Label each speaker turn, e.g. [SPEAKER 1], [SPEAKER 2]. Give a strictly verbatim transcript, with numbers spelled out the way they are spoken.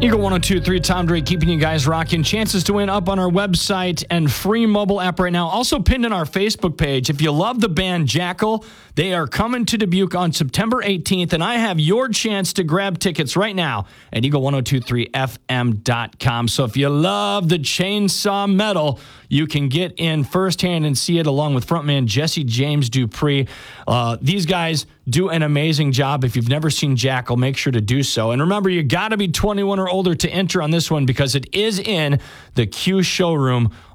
[SPEAKER 1] Eagle one oh two point three, Tom Drake keeping you guys rocking. Chances to win up on our website and free mobile app right now. Also pinned in our Facebook page. If you love the band Jackal, they are coming to Dubuque on September eighteenth, and I have your chance to grab tickets right now at eagle ten twenty-three f m dot com. So if you love the chainsaw metal, you can get in firsthand and see it along with frontman Jesse James Dupree. Uh, these guys do an amazing job. If you've never seen Jackal, make sure to do so. And remember, you got to be twenty-one or older to enter on this one because it is in the Q Showroom